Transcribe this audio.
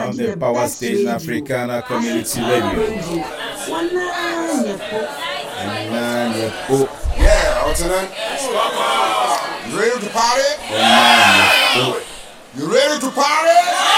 on the Power Station Africana Community Radio. Yeah, Lieutenant. You ready to party? You ready to party?